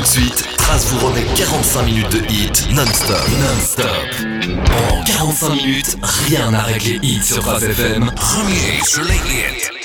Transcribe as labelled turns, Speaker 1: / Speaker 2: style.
Speaker 1: suite, Trace vous remet 45 minutes de hits non-stop. En 45 minutes, rien n'arrête les hits sur Trace FM.
Speaker 2: Premier sur les hits.